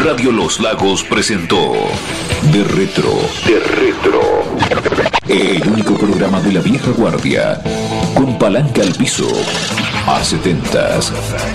Radio Los Lagos presentó De Retro. El único programa de la vieja guardia, con palanca al piso, a 70s.